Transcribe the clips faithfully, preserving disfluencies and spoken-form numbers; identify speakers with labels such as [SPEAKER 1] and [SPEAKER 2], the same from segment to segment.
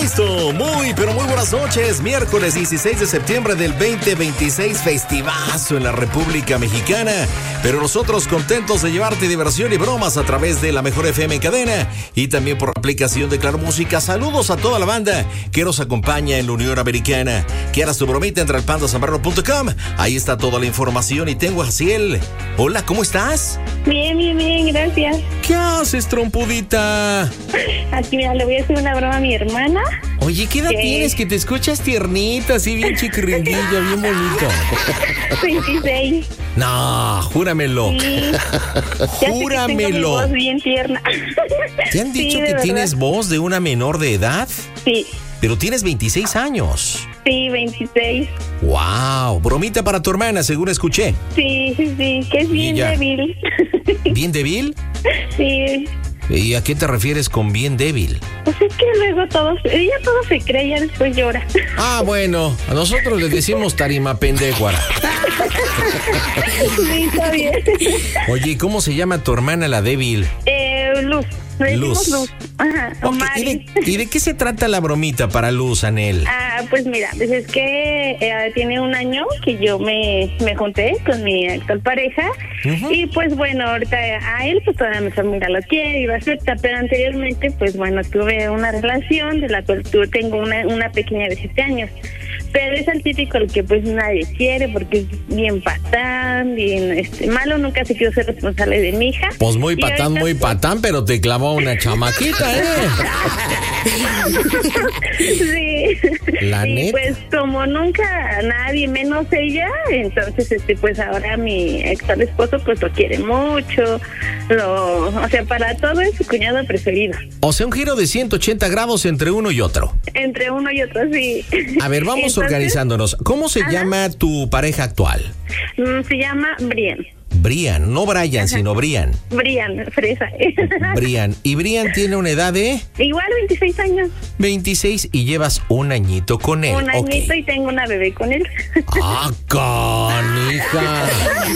[SPEAKER 1] listo. Muy, pero muy buenas noches. Miércoles dieciséis de septiembre del veinte veintiséis, festivazo en la República Mexicana. Pero nosotros contentos de llevarte diversión y bromas a través de la Mejor F M en cadena y también por la aplicación de Claro Música. Saludos a toda la banda que nos acompaña en la Unión Americana. Quieras tu bromita, entra al panda zambrano punto com. Ahí está toda la información y tengo a Jaciel. Hola, ¿cómo estás?
[SPEAKER 2] Bien, bien, bien, gracias.
[SPEAKER 1] ¿Qué haces, trompudita?
[SPEAKER 2] Aquí, mira, le voy a hacer una broma a mi hermana.
[SPEAKER 1] Oye, ¿qué edad
[SPEAKER 2] ¿Qué?
[SPEAKER 1] tienes? Que te escuchas tiernita, así bien chiquiringuilla, bien bonito.
[SPEAKER 2] veintiséis.
[SPEAKER 1] No, júramelo.
[SPEAKER 2] Sí. Ya sé que
[SPEAKER 1] Júramelo.
[SPEAKER 2] tengo mi voz bien tierna.
[SPEAKER 1] ¿Te han dicho
[SPEAKER 2] Sí, de
[SPEAKER 1] que
[SPEAKER 2] verdad.
[SPEAKER 1] tienes voz de una menor de edad?
[SPEAKER 2] Sí,
[SPEAKER 1] Pero tienes veintiséis años.
[SPEAKER 2] sí, veintiséis.
[SPEAKER 1] Wow, bromita para tu hermana, según escuché.
[SPEAKER 2] Sí, sí, sí, que es bien
[SPEAKER 1] ya.
[SPEAKER 2] débil.
[SPEAKER 1] ¿Bien débil?
[SPEAKER 2] Sí,
[SPEAKER 1] ¿Y a qué te refieres con bien débil?
[SPEAKER 2] pues es que luego todo, ella todo se cree, ya después llora.
[SPEAKER 1] Ah, bueno, a nosotros le decimos tarima pendecuara.
[SPEAKER 2] Sí, está bien.
[SPEAKER 1] Oye, ¿y cómo se llama tu hermana la débil?
[SPEAKER 2] Eh, Luz, le decimos
[SPEAKER 1] Luz.
[SPEAKER 2] Luz. Ajá, o
[SPEAKER 1] Ok, ¿y,
[SPEAKER 2] Mari.
[SPEAKER 1] de, ¿Y de qué se trata la bromita para Luz, Anel?
[SPEAKER 2] Ah, pues mira, pues es que eh, tiene un año que yo me, me junté con mi actual pareja.
[SPEAKER 1] Ujú.
[SPEAKER 2] Y pues bueno, ahorita a él pues todavía mi familia lo quiere y lo acepta, pero anteriormente pues bueno, tuve una relación de la cual tuve, tengo una, una pequeña de siete años. Pero es el típico el que pues nadie quiere porque es bien patán, bien este malo, nunca se quiso ser responsable de mi hija.
[SPEAKER 1] Pues muy
[SPEAKER 2] Y
[SPEAKER 1] patán,
[SPEAKER 2] ahorita,
[SPEAKER 1] muy patán, pero te clavó una chamaquita, ¿eh?
[SPEAKER 2] Sí.
[SPEAKER 1] La
[SPEAKER 2] y
[SPEAKER 1] neta.
[SPEAKER 2] pues como nunca nadie, menos ella, entonces este pues ahora mi actual esposo pues lo quiere mucho, lo, o sea, para todo es su cuñado preferido.
[SPEAKER 1] O sea, un giro de ciento ochenta grados entre uno y otro.
[SPEAKER 2] Entre uno y otro, sí.
[SPEAKER 1] A ver, vamos
[SPEAKER 2] Entonces,
[SPEAKER 1] organizándonos. ¿Cómo se
[SPEAKER 2] Ajá.
[SPEAKER 1] llama tu pareja actual?
[SPEAKER 2] mm, Se llama Brian.
[SPEAKER 1] Brian, no Brian, sino Brian.
[SPEAKER 2] Brian, fresa.
[SPEAKER 1] Brian. Y Brian tiene una edad de
[SPEAKER 2] Igual veintiséis años.
[SPEAKER 1] veintiséis y llevas un añito con él.
[SPEAKER 2] Un añito
[SPEAKER 1] Ok.
[SPEAKER 2] y tengo una bebé con él.
[SPEAKER 1] ¡Ah, canija!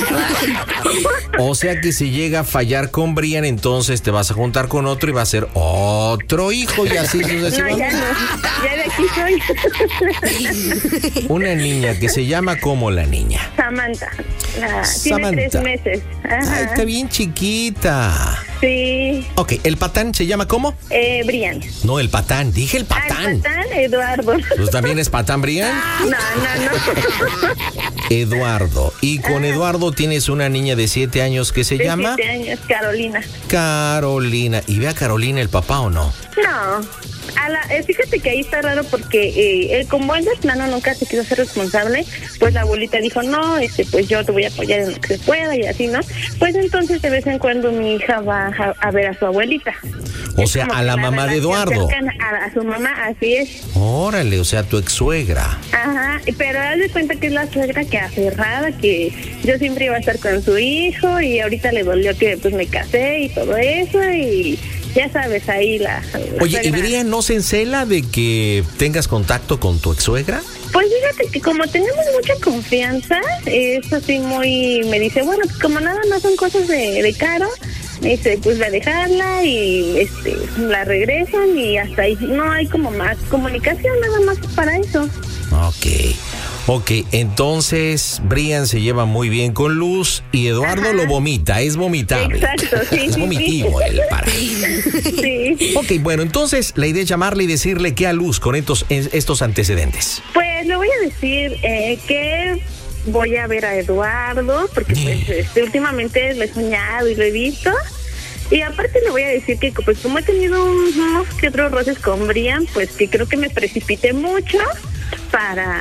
[SPEAKER 1] O sea que si llega a fallar con Brian, entonces te vas a juntar con otro y va a ser otro hijo y así
[SPEAKER 2] No,
[SPEAKER 1] sucesivamente.
[SPEAKER 2] ya no. Ya de aquí soy.
[SPEAKER 1] Una niña que se llama como la niña.
[SPEAKER 2] Samantha. La-
[SPEAKER 1] Samantha.
[SPEAKER 2] Tiene tres meses. Ajá.
[SPEAKER 1] Ay, está bien chiquita.
[SPEAKER 2] Sí.
[SPEAKER 1] Ok, ¿el patán se llama cómo?
[SPEAKER 2] Eh, Brian.
[SPEAKER 1] No, el patán, dije el
[SPEAKER 2] Ah,
[SPEAKER 1] patán.
[SPEAKER 2] el patán, Eduardo.
[SPEAKER 1] ¿Pues también es patán, Brian?
[SPEAKER 2] No, no, no.
[SPEAKER 1] Eduardo. Y con Eduardo tienes una niña de siete años que se
[SPEAKER 2] De
[SPEAKER 1] llama
[SPEAKER 2] siete años, Carolina.
[SPEAKER 1] Carolina. ¿Y ve a Carolina el papá o no?
[SPEAKER 2] No. A la, eh, fíjate que ahí está raro porque eh, él, como él de plano nunca se quiso ser responsable, pues la abuelita dijo, no, este, pues yo te voy a apoyar en lo que se pueda y así, ¿no? Pues entonces de vez en cuando mi hija va a, a ver a su abuelita.
[SPEAKER 1] O
[SPEAKER 2] Es
[SPEAKER 1] sea,
[SPEAKER 2] como
[SPEAKER 1] a
[SPEAKER 2] que
[SPEAKER 1] la
[SPEAKER 2] una
[SPEAKER 1] mamá de
[SPEAKER 2] relación
[SPEAKER 1] Eduardo.
[SPEAKER 2] cercana A, a su mamá, así es.
[SPEAKER 1] Órale, o sea, tu ex suegra.
[SPEAKER 2] Ajá, pero haz de cuenta que es la suegra que aferrada, que yo siempre iba a estar con su hijo y ahorita le dolió que pues me casé y todo eso y ya sabes, ahí la... la
[SPEAKER 1] Oye, ¿y
[SPEAKER 2] suegra.
[SPEAKER 1] Brian no se encela de que tengas contacto con tu ex suegra?
[SPEAKER 2] Pues fíjate que como tenemos mucha confianza, es así muy... Me dice, bueno, pues como nada más son cosas de, de Caro, me dice, pues va a dejarla y este la regresan y hasta ahí no hay como más comunicación, nada más para eso.
[SPEAKER 1] Ok. Ok, entonces Brian se lleva muy bien con Luz y Eduardo
[SPEAKER 2] Ajá.
[SPEAKER 1] lo vomita, es vomitable.
[SPEAKER 2] Exacto, sí,
[SPEAKER 1] Es
[SPEAKER 2] sí,
[SPEAKER 1] vomitivo
[SPEAKER 2] sí.
[SPEAKER 1] el para.
[SPEAKER 2] Sí.
[SPEAKER 1] Ok, bueno, entonces la idea es llamarle y decirle que a Luz con estos, estos antecedentes.
[SPEAKER 2] Pues le voy a decir eh, que voy a ver a Eduardo, porque pues este, últimamente lo he soñado y lo he visto. Y aparte le voy a decir que pues como he tenido unos que otros roces con Brian, pues que creo que me precipité mucho para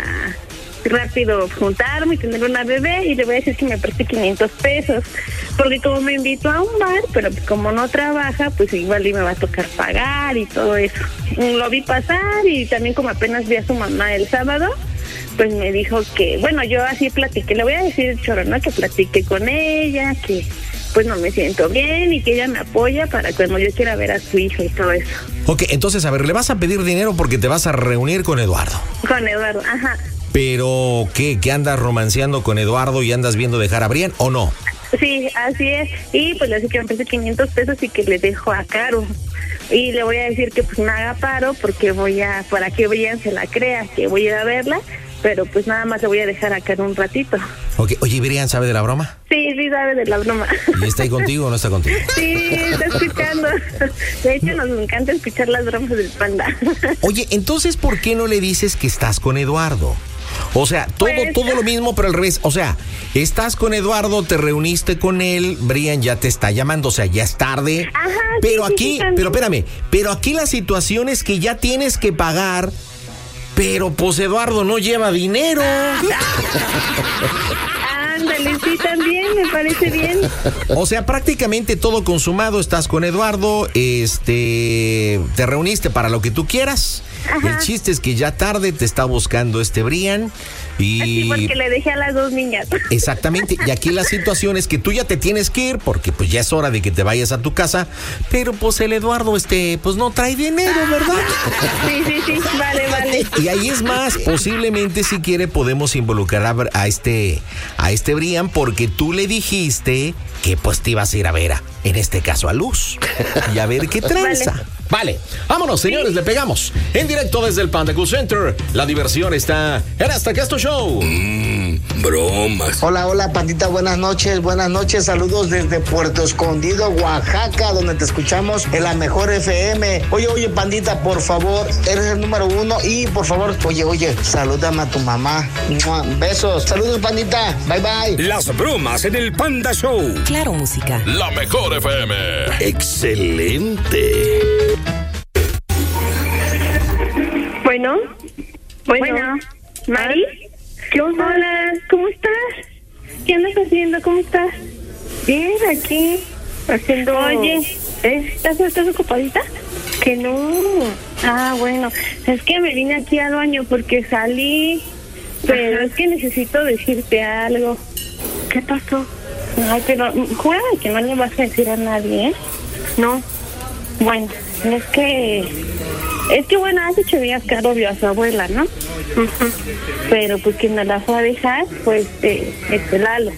[SPEAKER 2] rápido juntarme y tener una bebé, y le voy a decir que me preste quinientos pesos, porque como me invitó a un bar, pero como no trabaja, pues igual y me va a tocar pagar y todo eso. Lo vi pasar y también como apenas vi a su mamá el sábado, pues me dijo que, bueno, yo así platiqué, le voy a decir choro, ¿no? Que platiqué con ella, que pues no me siento bien y que ella me apoya para cuando yo quiera ver a su hijo y todo eso.
[SPEAKER 1] Ok, entonces, a ver, le vas a pedir dinero porque te vas a reunir con Eduardo.
[SPEAKER 2] Con Eduardo, ajá.
[SPEAKER 1] Pero, ¿qué? ¿Que andas romanceando con Eduardo y andas viendo dejar a Brian o no?
[SPEAKER 2] Sí, así es. Y pues le dice que me preste quinientos pesos y que le dejo a Caro. Y le voy a decir que pues me haga paro porque voy a, para que Brian se la crea, que voy a ir a verla, pero pues nada más le voy a dejar a Caro un ratito.
[SPEAKER 1] Okay. Oye, ¿Brian sabe de la broma?
[SPEAKER 2] Sí, sí sabe de la broma.
[SPEAKER 1] ¿Y está ahí contigo o no está contigo?
[SPEAKER 2] Sí, está escuchando. De hecho, nos encanta escuchar las bromas del Panda.
[SPEAKER 1] Oye, entonces, ¿por qué no le dices que estás con Eduardo? O sea, todo, pues, todo lo mismo, pero al revés. O sea, estás con Eduardo, te reuniste con él, Brian ya te está llamando, o sea, ya es tarde.
[SPEAKER 2] Ajá,
[SPEAKER 1] pero
[SPEAKER 2] sí,
[SPEAKER 1] aquí,
[SPEAKER 2] sí, sí,
[SPEAKER 1] pero espérame, pero aquí la situación es que ya tienes que pagar, pero pues Eduardo no lleva dinero.
[SPEAKER 2] Ándale, sí, también, me parece bien.
[SPEAKER 1] O sea, prácticamente todo consumado, estás con Eduardo, este, te reuniste para lo que tú quieras. Ajá. El chiste es que ya tarde te está buscando este Brian y...
[SPEAKER 2] Así porque le dejé a las dos niñas.
[SPEAKER 1] Exactamente, y aquí la situación es que tú ya te tienes que ir porque pues ya es hora de que te vayas a tu casa, pero pues el Eduardo, este, pues no trae dinero, ¿verdad?
[SPEAKER 2] Sí, sí, sí, vale, vale.
[SPEAKER 1] Y ahí es más, posiblemente si quiere podemos involucrar a, a este, a este Brian porque tú le dijiste que pues te ibas a ir a ver a, en este caso a Luz, y a ver qué tranza. Vale. Vale, vámonos, señores, sí. Le pegamos. En directo desde el Panda Cool Center. La diversión está en Hasta que Esto Show.
[SPEAKER 3] Mmm, bromas.
[SPEAKER 4] Hola, hola, Pandita, buenas noches, buenas noches. Saludos desde Puerto Escondido, Oaxaca, donde te escuchamos en la mejor F M. Oye, oye, Pandita, por favor, eres el número uno. Y por favor, oye, oye, salúdame a tu mamá. Besos, saludos, Pandita. Bye, bye.
[SPEAKER 3] Las bromas en el Panda Show.
[SPEAKER 5] Claro, música.
[SPEAKER 3] La mejor F M. Excelente.
[SPEAKER 2] Bueno, bueno, bueno, Mari, ¿qué onda? Hola, ¿cómo estás? ¿Qué andas haciendo? ¿Cómo estás?
[SPEAKER 6] Bien, aquí, haciendo...
[SPEAKER 2] Oye,
[SPEAKER 6] ¿eh?
[SPEAKER 2] ¿estás, ¿estás ocupadita?
[SPEAKER 6] Que no.
[SPEAKER 2] Ah, bueno, es que me vine aquí al baño porque salí, pero Ajá. es que necesito decirte algo.
[SPEAKER 6] ¿Qué pasó?
[SPEAKER 2] Ay, pero jura que no le vas a decir a nadie, ¿eh?
[SPEAKER 6] No.
[SPEAKER 2] Bueno, es que... Es que bueno, hace ocho días Caro vio a su abuela, ¿no?
[SPEAKER 6] Uh-huh.
[SPEAKER 2] Pero pues quien me la fue a dejar, pues, eh, este Lalo.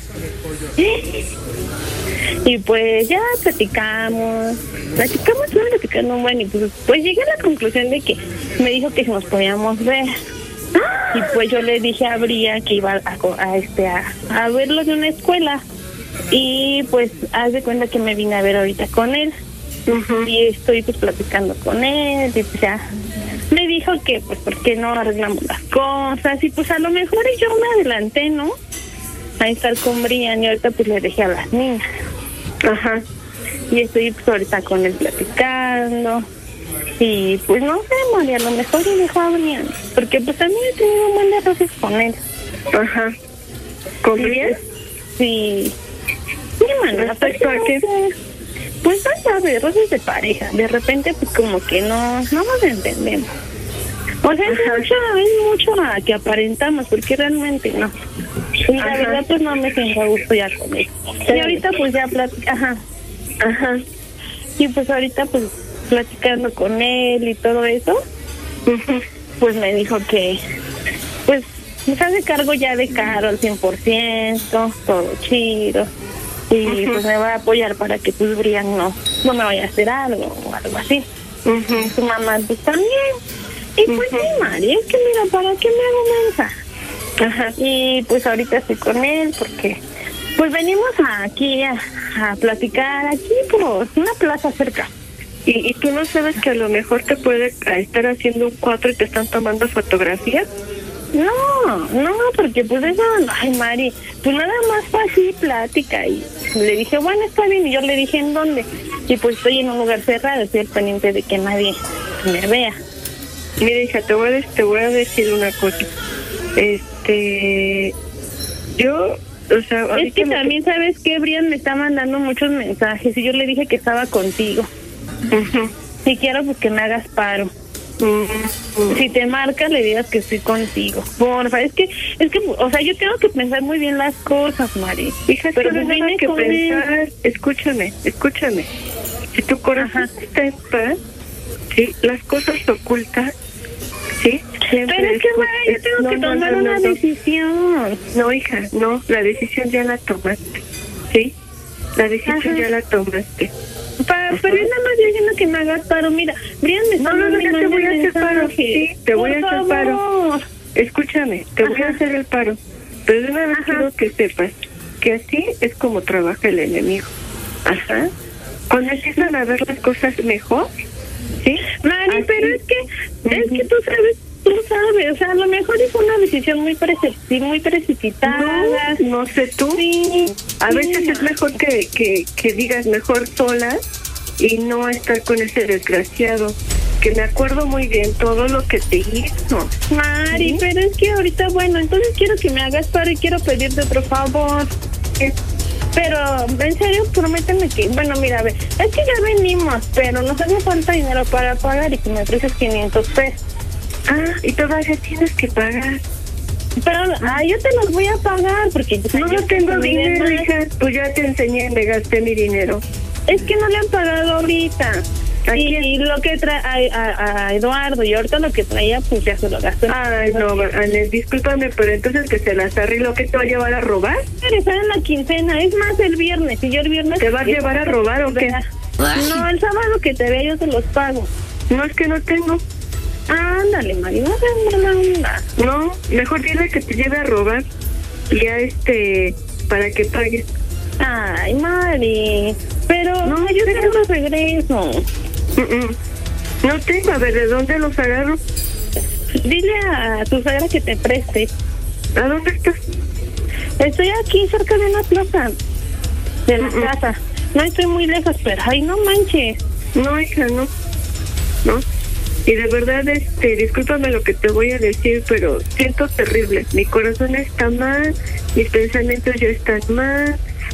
[SPEAKER 2] Y pues ya platicamos, platicamos, bueno, platicando un buen, y pues, pues llegué a la conclusión de que me dijo que nos podíamos ver. Y pues yo le dije a Bria que iba a, a este a, a verlo de una escuela. Y pues haz de cuenta que me vine a ver ahorita con él. Uh-huh. Y estoy pues platicando con él y pues ya me dijo que pues por qué no arreglamos las cosas y pues a lo mejor yo me adelanté, ¿no? A estar con Brian y ahorita pues le dejé a las niñas.
[SPEAKER 6] Ajá.
[SPEAKER 2] Y estoy pues ahorita con él platicando y pues no sé, María, a lo mejor le dejo a Brian porque pues también he tenido un buen de errores con él.
[SPEAKER 6] Ajá. ¿Con Brian?
[SPEAKER 2] Sí. Sí, mano,
[SPEAKER 6] ¿respecto a qué?
[SPEAKER 2] Pues no sabes, roces de pareja. De repente, pues como que no, no nos entendemos. O sea, es mucho, es mucho a que aparentamos, porque realmente no. Y la Ajá. verdad, pues no me siento a gusto ya con él. Y ahorita, pues ya platicando. Ajá. Ajá. Y pues ahorita, pues platicando con él y todo eso, uh-huh. pues me dijo que, pues, me hace cargo ya de Caro al cien por ciento, todo chido. Y uh-huh. pues me va a apoyar para que pues Brian no, no me vaya a hacer algo o algo así. Uh-huh. Su mamá pues también. Y pues uh-huh. sí, Mari, es que mira, ¿para qué me hago mensa? Ajá. Y pues ahorita estoy con él porque pues venimos a, aquí a, a platicar aquí por una plaza cerca.
[SPEAKER 6] ¿Y, ¿Y tú no sabes que a lo mejor te puede estar haciendo un cuatro y te están tomando fotografías?
[SPEAKER 2] No, no, porque pues eso, ay Mari, pues nada más fue así, plática, y le dije, bueno, está bien, y yo le dije, ¿en dónde? Y pues estoy en un lugar cerrado, estoy pendiente de que nadie me vea.
[SPEAKER 6] Mira, hija, te voy a, te voy a decir una cosa, este, yo, o sea...
[SPEAKER 2] Es que también, te... ¿sabes qué? Brian me está mandando muchos mensajes, y yo le dije que estaba contigo. Uh-huh. Y quiero pues que me hagas paro. Mm, si te marca, le digas que estoy contigo. Porfa, es que, es que, o sea, yo tengo que pensar muy bien las cosas, Mari.
[SPEAKER 6] Hija, pero no tienes que pensar. Él. Escúchame, escúchame. Si tu corazón Ajá. está en paz, sí, las cosas se ocultan, sí.
[SPEAKER 2] Pero es que, Mari, yo tengo no, que tomar no, no, una no, decisión.
[SPEAKER 6] No, hija, no, la decisión ya la tomaste. Sí, la decisión ya la tomaste.
[SPEAKER 2] Pa, pero yo nada más diciendo que me hagas paro. Mira, Brian me está
[SPEAKER 6] No, no, no, yo te voy a hacer paro. Sí, te voy a hacer
[SPEAKER 2] favor.
[SPEAKER 6] paro. Escúchame, te Ajá. voy a hacer el paro. Pero de una vez quiero que sepas que así es como trabaja el enemigo. Ajá. Cuando empiezan a ver las cosas mejor, ¿sí?
[SPEAKER 2] Mari, así. Pero es que, uh-huh. es que tú sabes, tú sabes, o sea, a lo mejor es una decisión muy precipitada, muy precipitada.
[SPEAKER 6] No, no sé tú. Sí, a sí. veces es mejor que, que, que digas mejor sola y no estar con ese desgraciado. Que me acuerdo muy bien todo lo que te hizo.
[SPEAKER 2] Mari, ¿sí? Pero es que ahorita, bueno, entonces quiero que me hagas paro y quiero pedirte otro favor. ¿Qué? Pero, en serio, prométeme que... Bueno, mira, a ver, es que ya venimos, pero nos hace falta dinero para pagar y que me prestes quinientos pesos.
[SPEAKER 6] Ah, y todavía tienes que pagar.
[SPEAKER 2] Pero, ah, yo te los voy a pagar porque...
[SPEAKER 6] No, no tengo dinero, hija. Pues ya te enseñé, me gasté mi dinero.
[SPEAKER 2] Es que no le han pagado ahorita. Y, y lo que trae a, a, a Eduardo y ahorita lo que traía pues ya se lo gastó.
[SPEAKER 6] Ay, no, Ángeles, discúlpame, pero entonces que se las arregló, ¿que te va a llevar a robar?
[SPEAKER 2] Está en la quincena, es más el viernes, y yo el viernes...
[SPEAKER 6] ¿Te vas a llevar a robar o qué?
[SPEAKER 2] No, el sábado que te vea yo te los pago.
[SPEAKER 6] No, es que no tengo.
[SPEAKER 2] Ándale, Mari, no seas mala onda.
[SPEAKER 6] No, mejor dile que te lleve a robar y ya este, para que pagues.
[SPEAKER 2] Ay, Mari, pero
[SPEAKER 6] no,
[SPEAKER 2] yo
[SPEAKER 6] pero...
[SPEAKER 2] te los regreso.
[SPEAKER 6] Mm-mm. No tengo, a ver, ¿de dónde los agarro?
[SPEAKER 2] Dile a tu suegra que te preste.
[SPEAKER 6] ¿A dónde estás?
[SPEAKER 2] Estoy aquí cerca de una plaza de la
[SPEAKER 6] Mm-mm.
[SPEAKER 2] casa. No estoy muy lejos, pero ay, no manches.
[SPEAKER 6] No, hija, no. No. Y de verdad, este, discúlpame lo que te voy a decir, pero siento terrible. Mi corazón está mal, mis pensamientos ya están mal.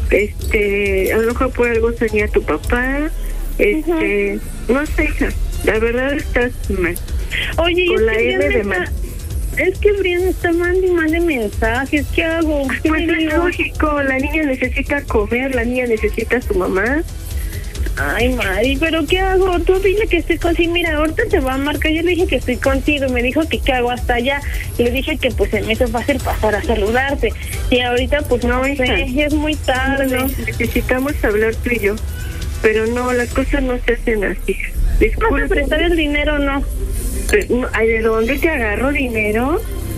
[SPEAKER 6] Este, a lo mejor por algo soñé a tu papá. Este, uh-huh. No sé, hija, la verdad estás mal.
[SPEAKER 2] Oye,
[SPEAKER 6] con
[SPEAKER 2] es
[SPEAKER 6] la
[SPEAKER 2] que
[SPEAKER 6] M de
[SPEAKER 2] está,
[SPEAKER 6] mal.
[SPEAKER 2] Es que Brian está mandando y mande mensajes, ¿qué hago? ¿Qué
[SPEAKER 6] pues es lógico, la niña necesita comer, la niña necesita a su mamá.
[SPEAKER 2] Ay, Mari, ¿pero qué hago? Tú dile que estoy contigo. Mira, ahorita te va a marcar. Yo le dije que estoy contigo. Me dijo que qué hago hasta allá. Y le dije que pues se me hizo fácil pasar a saludarte. Y ahorita pues no, no sé, ya es muy tarde.
[SPEAKER 6] No, no, necesitamos hablar tú y yo. Pero no, las cosas no se hacen así.
[SPEAKER 2] Disculpe. ¿Vas a prestar el dinero o no?
[SPEAKER 6] Ay, ¿de dónde te agarro dinero?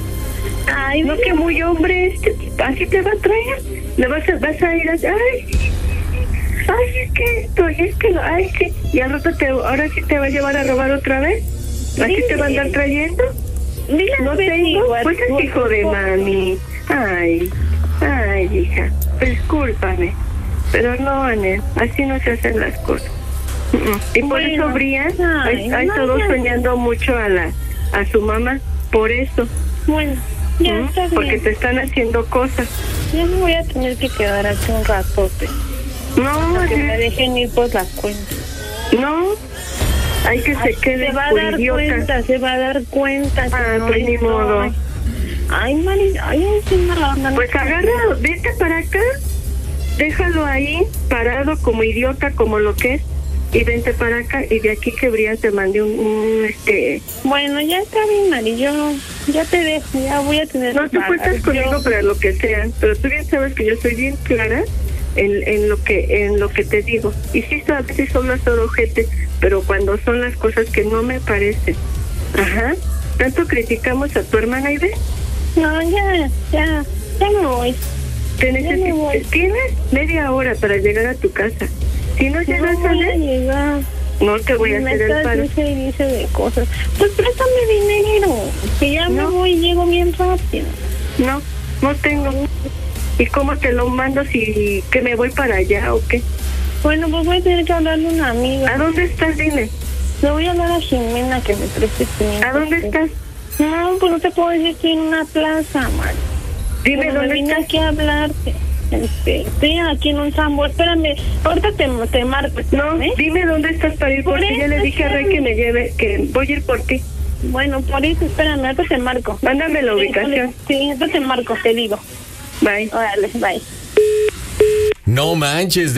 [SPEAKER 6] Ay, no, que muy hombre, este, así te va a traer. Le vas a, vas a ir a... Ay, ay, es que esto, es que lo, ay, que... Y al rato te, ahora sí te va a llevar a robar otra vez. ¿Así te va a andar trayendo?
[SPEAKER 2] Dile,
[SPEAKER 6] ¿no tengo? Pues es hijo de mami. Ay, ay, hija, discúlpame. Pero no, Anel, así no se hacen las cosas. Uh-uh. Y por bueno, eso Brian hay, hay no, todos ya. soñando mucho a la a su mamá, por eso.
[SPEAKER 2] Bueno, ya
[SPEAKER 6] ¿Mm?
[SPEAKER 2] está bien.
[SPEAKER 6] Porque te están haciendo cosas.
[SPEAKER 2] Yo me voy a tener que quedar aquí un ratote.
[SPEAKER 6] No,
[SPEAKER 2] que me dejen ir por las cuentas.
[SPEAKER 6] No, hay que
[SPEAKER 2] Ay,
[SPEAKER 6] se quede
[SPEAKER 2] se va a
[SPEAKER 6] por
[SPEAKER 2] dar
[SPEAKER 6] idiota.
[SPEAKER 2] cuenta, se va a dar cuenta.
[SPEAKER 6] Ah,
[SPEAKER 2] no
[SPEAKER 6] pues ni modo.
[SPEAKER 2] Ay, Mari, ay, sí me la onda.
[SPEAKER 6] Pues agarra, vete para acá. Déjalo ahí, parado como idiota, como lo que es, y vente para acá, y de aquí que Brian te mande un, un este...
[SPEAKER 2] Bueno, ya está bien, Mari, yo ya te dejo, ya voy a tener...
[SPEAKER 6] No, tú cuentas conmigo yo... para lo que sea, pero tú bien sabes que yo soy bien clara en, en lo que en lo que te digo. Y sí, a veces son las ojete, pero cuando son las cosas que no me parecen. Ajá. ¿Tanto criticamos a tu hermana, Ibe?
[SPEAKER 2] No, ya, ya, ya me voy.
[SPEAKER 6] Te necesito. Tienes media hora para llegar a tu casa. Si no llegas
[SPEAKER 2] no
[SPEAKER 6] a ver,
[SPEAKER 2] llegar.
[SPEAKER 6] No te voy a hacer el paro.
[SPEAKER 2] Dice y dice de cosas. Pues préstame dinero, que ya no. me voy y llego bien rápido.
[SPEAKER 6] No, no tengo. ¿Y cómo te lo mando si que me voy para allá o qué?
[SPEAKER 2] Bueno, pues voy a tener que hablarle a una amiga.
[SPEAKER 6] ¿A dónde estás? Dime.
[SPEAKER 2] Le voy a hablar a Jimena que me preste quinientos.
[SPEAKER 6] ¿A dónde estás?
[SPEAKER 2] No, pues no te puedo decir, estoy en una plaza, man.
[SPEAKER 6] Dime,
[SPEAKER 2] bueno,
[SPEAKER 6] ¿dónde
[SPEAKER 2] vine
[SPEAKER 6] estás?
[SPEAKER 2] aquí a hablarte. Este, estoy aquí en un sambo. Espérame, ahorita te, te marco.
[SPEAKER 6] No,
[SPEAKER 2] ¿eh?
[SPEAKER 6] Dime dónde estás para ir, porque por ya le dije a Rey que me lleve, que voy a ir por ti.
[SPEAKER 2] Bueno, por eso, espérame, ahorita te marco.
[SPEAKER 6] Mándame la ubicación.
[SPEAKER 2] Sí, ahorita te marco, te digo.
[SPEAKER 6] Bye.
[SPEAKER 2] Órale, bye.
[SPEAKER 1] No manches,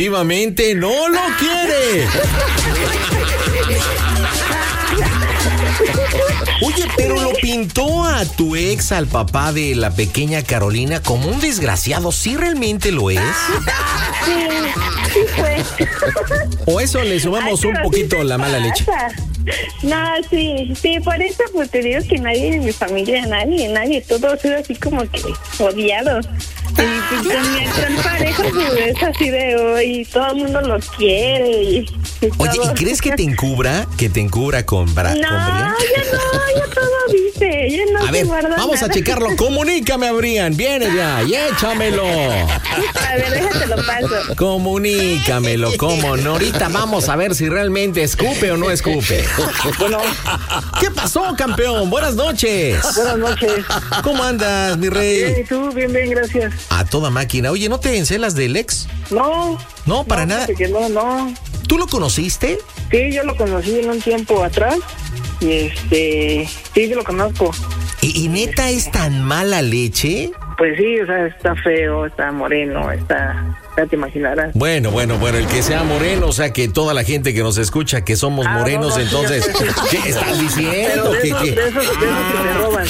[SPEAKER 1] definitivamente no lo quiere. Oye, pero lo pintó a tu ex, al papá de la pequeña Carolina, como un desgraciado. ¿Sí realmente lo es?
[SPEAKER 2] Sí, sí fue.
[SPEAKER 1] ¿O eso le sumamos
[SPEAKER 2] Ay,
[SPEAKER 1] un poquito la mala leche?
[SPEAKER 2] No, sí, sí, por eso pues te digo que nadie de mi familia, nadie, nadie, todo ha sido así como que odiado. Y pues con mi actual pareja pues es así de hoy, todo el mundo lo quiere y, y
[SPEAKER 1] Oye,
[SPEAKER 2] todo.
[SPEAKER 1] ¿y crees que te encubra? ¿Que te encubra con bra
[SPEAKER 2] No,
[SPEAKER 1] con Brian?
[SPEAKER 2] ya no, ya todo dice, ya no
[SPEAKER 1] A
[SPEAKER 2] se
[SPEAKER 1] ver,
[SPEAKER 2] guarda
[SPEAKER 1] vamos
[SPEAKER 2] nada.
[SPEAKER 1] a checarlo. Comunícame a Brian. Viene ya y échamelo.
[SPEAKER 2] A ver, déjate lo paso.
[SPEAKER 1] Comunícamelo, ¿cómo no? Ahorita vamos a ver si realmente escupe o no escupe.
[SPEAKER 4] Bueno,
[SPEAKER 1] ¿Qué pasó, campeón? Buenas noches.
[SPEAKER 4] buenas noches.
[SPEAKER 1] ¿Cómo andas, mi
[SPEAKER 4] Bien,
[SPEAKER 1] rey?
[SPEAKER 4] ¿y tú? Bien, bien, gracias.
[SPEAKER 1] A toda máquina. Oye, ¿no te encelas del ex?
[SPEAKER 4] No.
[SPEAKER 1] No, para nada.
[SPEAKER 4] fíjate que no, no.
[SPEAKER 1] ¿Tú lo conociste?
[SPEAKER 4] Sí, yo lo conocí en un tiempo atrás. Y este, sí, yo lo conozco.
[SPEAKER 1] ¿Y, y neta es tan mala leche?
[SPEAKER 4] Pues sí, o sea, está feo, está moreno, está, ya te imaginarás.
[SPEAKER 1] Bueno, bueno, bueno, el que sea moreno, o sea, que toda la gente que nos escucha que somos
[SPEAKER 4] Ah,
[SPEAKER 1] morenos,
[SPEAKER 4] no, no,
[SPEAKER 1] entonces,
[SPEAKER 4] sí, ya sé.
[SPEAKER 1] ¿qué estás diciendo?
[SPEAKER 4] Pero de
[SPEAKER 1] ¿Qué,
[SPEAKER 4] esos,
[SPEAKER 1] qué?
[SPEAKER 4] de esos, de esos que se roban.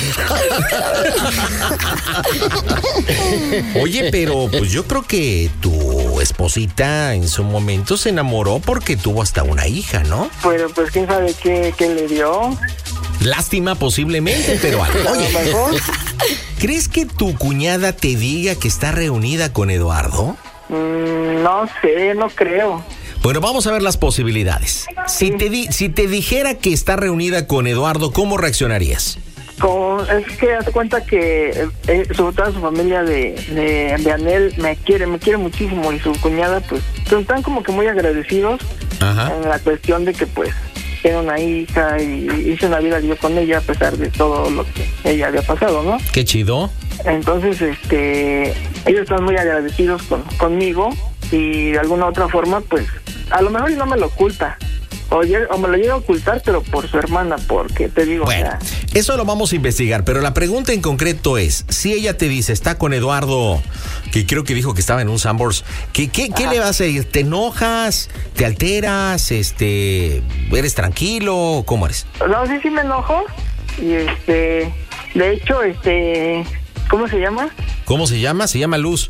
[SPEAKER 1] Oye, pero pues yo creo que tu esposita en su momento se enamoró porque tuvo hasta una hija, ¿no?
[SPEAKER 4] Pero pues quién sabe qué, qué le dio.
[SPEAKER 1] Lástima posiblemente, pero algo.
[SPEAKER 4] A
[SPEAKER 1] Oye,
[SPEAKER 4] lo mejor.
[SPEAKER 1] ¿crees que tu cuñada te diga que está reunida con Eduardo?
[SPEAKER 4] Mm, no sé, no creo.
[SPEAKER 1] Bueno, vamos a ver las posibilidades. Si te, di- si te dijera que está reunida con Eduardo, ¿cómo reaccionarías?
[SPEAKER 4] Con, es que hace cuenta que eh, eh, sobre todo su familia de, de, de Anel me quiere, me quiere muchísimo y su cuñada pues están como que muy agradecidos
[SPEAKER 1] Ajá.
[SPEAKER 4] en la cuestión de que pues tiene una hija y hice una vida yo con ella a pesar de todo lo que ella había pasado, ¿no?
[SPEAKER 1] Qué chido.
[SPEAKER 4] Entonces, este, ellos están muy agradecidos con, conmigo y de alguna otra forma, pues, a lo mejor no me lo oculta. O, lle- o me lo llega a ocultar, pero por su hermana, porque te digo,
[SPEAKER 1] Bueno,
[SPEAKER 4] o sea,
[SPEAKER 1] eso lo vamos a investigar, pero la pregunta en concreto es, si ella te dice, está con Eduardo, que creo que dijo que estaba en un Sambors, ¿qué, qué, qué le vas a decir? ¿Te enojas? ¿Te alteras? Este, ¿eres tranquilo? ¿Cómo eres?
[SPEAKER 4] no, sí, sí me enojo. Y este, de hecho, este, ¿cómo se llama?
[SPEAKER 1] ¿Cómo se llama? Se llama Luz.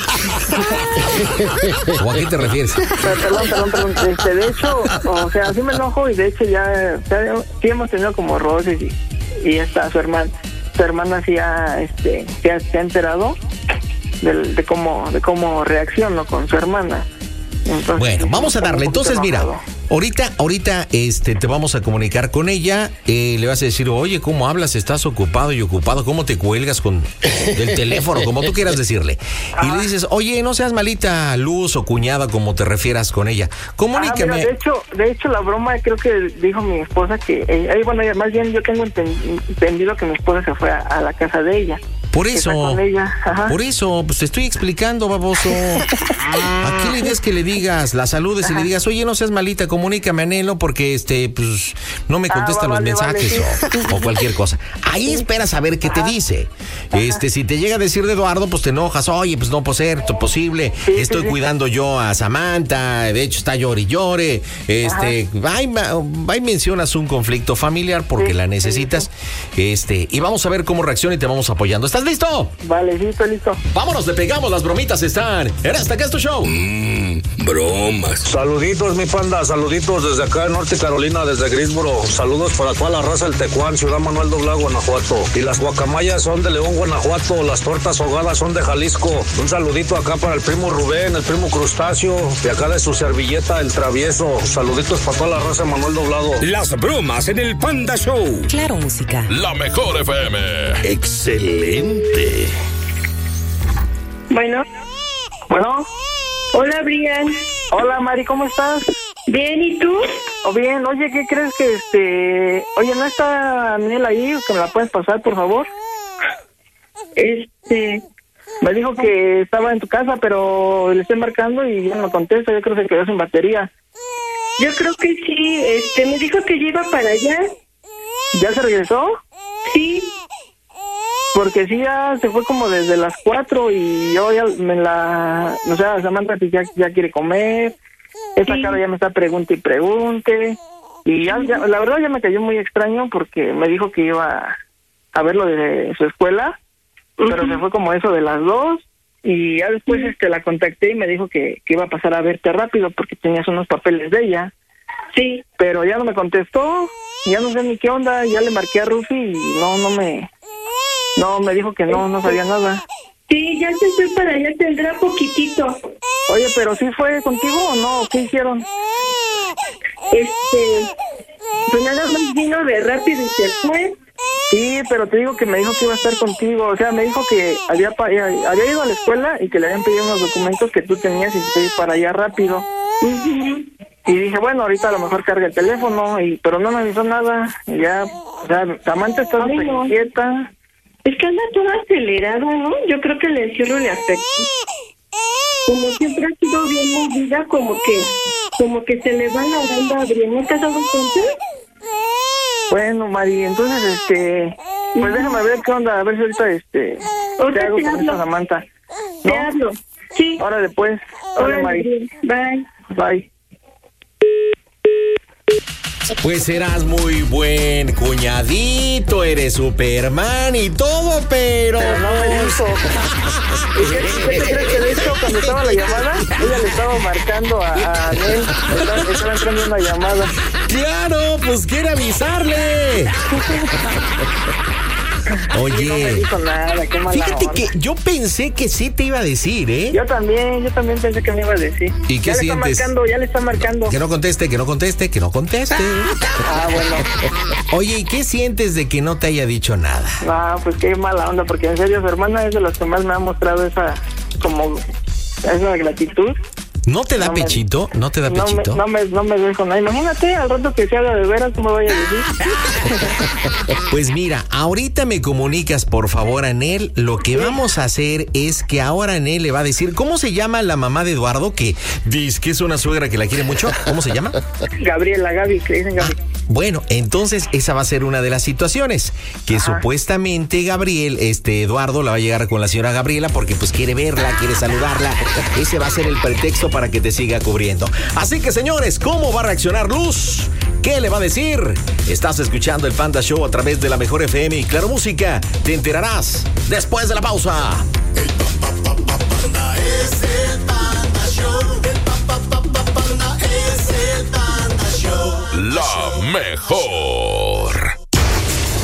[SPEAKER 1] ¿O a qué te refieres?
[SPEAKER 4] Pero, perdón, perdón, perdón. Este, de hecho, o sea, sí me enojo y de hecho ya, ya sí hemos tenido como roces y, y está su hermana, su hermana sí ha, este, se ha, se ha enterado de, de cómo, de cómo reacciono con su hermana. Entonces,
[SPEAKER 1] Bueno, vamos a
[SPEAKER 4] está un
[SPEAKER 1] darle.
[SPEAKER 4] poquito
[SPEAKER 1] Entonces, mira,
[SPEAKER 4] enojado.
[SPEAKER 1] ahorita, ahorita, este, te vamos a comunicar con ella. Eh, le vas a decir, oye, ¿cómo hablas? ¿Estás ocupado y ocupado? ¿Cómo te cuelgas con el teléfono? Como tú quieras decirle. Y le dices, oye, no seas malita, Luz o cuñada, como te refieras con ella.
[SPEAKER 4] Ah,
[SPEAKER 1] Comunícame.
[SPEAKER 4] mira, de hecho, de hecho la broma creo que dijo mi esposa que, eh, eh, bueno, más bien yo tengo enten- entendido que mi esposa se fue a, a la casa de ella.
[SPEAKER 1] Por
[SPEAKER 4] Que está
[SPEAKER 1] eso,
[SPEAKER 4] con ella, ajá.
[SPEAKER 1] por eso, pues te estoy explicando, baboso. Aquí la idea es que le digas, la saludes y le digas, oye, no seas malita, comunícame, Anelo, porque este, pues, no me
[SPEAKER 4] Ah,
[SPEAKER 1] contesta
[SPEAKER 4] va,
[SPEAKER 1] los
[SPEAKER 4] vale,
[SPEAKER 1] mensajes
[SPEAKER 4] vale,
[SPEAKER 1] o, o cualquier cosa. Ahí esperas a ver qué te dice. Este, si te llega a decir de Eduardo, pues te enojas, oye, pues no puede ser to- posible,
[SPEAKER 4] Sí,
[SPEAKER 1] estoy
[SPEAKER 4] sí, sí.
[SPEAKER 1] cuidando yo a Samantha, de hecho está llore y llore, este, ahí, ma- ahí mencionas un conflicto familiar porque
[SPEAKER 4] Sí,
[SPEAKER 1] la
[SPEAKER 4] sí,
[SPEAKER 1] necesitas, este, y vamos a ver cómo reacciona y te vamos apoyando. ¿Estás listo?
[SPEAKER 4] Vale, sí, estoy listo.
[SPEAKER 1] Vámonos, le pegamos, las bromitas están en Hasta Acá es tu show.
[SPEAKER 3] Mmm, bromas.
[SPEAKER 5] Saluditos, mi panda, saluditos desde acá en Norte Carolina, desde Greensboro. Saludos para toda la raza del Tecuán, Ciudad Manuel Doblado, Guanajuato. Y las guacamayas son de León, Guanajuato. Las tortas ahogadas son de Jalisco. Un saludito acá para el primo Rubén, el primo Crustáceo, de acá de su servilleta, el Travieso. Saluditos para toda la raza de Manuel Doblado.
[SPEAKER 3] Las bromas en el Panda Show.
[SPEAKER 7] Claro, música.
[SPEAKER 3] La mejor F M. Excelente.
[SPEAKER 2] Bueno,
[SPEAKER 4] Bueno,
[SPEAKER 2] hola Brian.
[SPEAKER 4] hola Mari, ¿cómo estás?
[SPEAKER 2] Bien, ¿y tú?
[SPEAKER 4] O bien, oye, ¿qué crees que este... Oye, ¿no está Anel ahí? ¿Que me la puedes pasar, por favor?
[SPEAKER 2] Este,
[SPEAKER 4] Me dijo que estaba en tu casa, pero le estoy marcando y ya no me contesta. Yo creo que se quedó sin batería.
[SPEAKER 2] yo creo que sí, este, me dijo que yo iba para allá.
[SPEAKER 4] ¿Ya se regresó?
[SPEAKER 2] Sí,
[SPEAKER 4] Porque sí, ya se fue como desde las cuatro y yo ya me la... O sea, Samantha pues ya, ya quiere comer. Esta
[SPEAKER 2] Sí.
[SPEAKER 4] cara ya me está pregunte y pregunte. Y
[SPEAKER 7] Y ya, ya, la verdad ya me cayó muy extraño porque me dijo que iba a ver lo de su escuela, uh-huh. pero se fue como eso de las dos. Y ya después este la contacté y me dijo que, que iba a pasar a verte rápido porque tenías unos papeles de ella. Sí, pero ya no me contestó, ya no sé ni qué onda, ya le marqué a Rufi y no, no me, no, me dijo que no, no sabía nada.
[SPEAKER 6] Sí, ya se fue para allá, tendrá poquitito.
[SPEAKER 7] Oye, pero ¿sí fue contigo o no? ¿Qué hicieron?
[SPEAKER 6] Este, pues nada más vino de rápido y se fue.
[SPEAKER 7] Sí, pero te digo que me dijo que iba a estar contigo, o sea, me dijo que había había ido a la escuela y que le habían pedido unos documentos que tú tenías y que ir para allá rápido. Uh-huh. Y dije, bueno, ahorita a lo mejor carga el teléfono, y pero no me avisó nada. Y ya, o sea, Samantha está súper
[SPEAKER 6] no.
[SPEAKER 7] inquieta.
[SPEAKER 6] Es que anda todo acelerado, ¿no? Yo creo que el encierro le afecta. Como siempre ha sido bien movida, como que, como que se le va la banda abriendo. ¿Te has dado cuenta?
[SPEAKER 7] Bueno, Mari, entonces, este, pues déjame ver qué onda, a ver si ahorita, este,
[SPEAKER 6] ahorita
[SPEAKER 7] te hago
[SPEAKER 6] te
[SPEAKER 7] con
[SPEAKER 6] hablo.
[SPEAKER 7] esta Samantha.
[SPEAKER 6] Te
[SPEAKER 7] ¿No?
[SPEAKER 6] hablo. Sí.
[SPEAKER 7] Órale, pues. Órale, Mari.
[SPEAKER 6] Bye.
[SPEAKER 7] Bye.
[SPEAKER 1] Pues serás muy buen cuñadito, eres Superman y todo, pero...
[SPEAKER 7] Pero no me dijo. ¿Y qué, qué te crees que de hecho cuando estaba la llamada? Ella le estaba marcando a, a él, estaba, estaba entrando una llamada.
[SPEAKER 1] ¡Claro! Pues quiere avisarle. Oye,
[SPEAKER 7] no me dijo nada, qué mala
[SPEAKER 1] fíjate
[SPEAKER 7] onda.
[SPEAKER 1] que yo pensé que sí te iba a decir, ¿eh?
[SPEAKER 7] Yo también, yo también pensé que me iba a decir.
[SPEAKER 1] ¿Y qué
[SPEAKER 7] ya
[SPEAKER 1] sientes?
[SPEAKER 7] Ya le está marcando, ya le está marcando.
[SPEAKER 1] Que no conteste, que no conteste, que no conteste.
[SPEAKER 7] Ah, bueno.
[SPEAKER 1] Oye, ¿y qué sientes de que no te haya dicho nada?
[SPEAKER 7] No, pues qué mala onda, porque en serio su hermana es de las que más me ha mostrado esa, como, esa gratitud.
[SPEAKER 1] ¿No te da
[SPEAKER 7] No me-
[SPEAKER 1] pechito? ¿No te da
[SPEAKER 7] No me,
[SPEAKER 1] pechito?
[SPEAKER 7] no me, no me dejo nada. Imagínate al rato que se haga de veras, ¿cómo voy a decir?
[SPEAKER 1] Pues mira, ahorita me comunicas por favor a Anel. Lo que vamos a hacer es que ahora Anel le va a decir, ¿cómo se llama la mamá de Eduardo? Que dice que es una suegra que la quiere mucho. ¿Cómo se llama?
[SPEAKER 7] Gabriela, Gaby, que le dicen Gaby.
[SPEAKER 1] Ah, bueno, entonces esa va a ser una de las situaciones que
[SPEAKER 7] Ajá.
[SPEAKER 1] supuestamente Gabriel, este Eduardo la va a llegar con la señora Gabriela porque pues quiere verla, quiere saludarla. Ese va a ser el pretexto para que te siga cubriendo. Así que señores, ¿cómo va a reaccionar Luz? ¿Qué le va a decir? Estás escuchando el Panda Show a través de la Mejor F M y Claro Música. Te enterarás después de la pausa.
[SPEAKER 3] El pa, pa, pa, pa, Panda es el